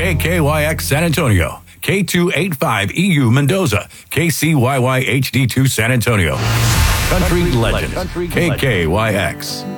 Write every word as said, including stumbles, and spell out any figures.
K K Y X San Antonio, K two eighty-five E U Mendoza, K C Y Y H D two San Antonio. Country, Country legend, Country K K Y X.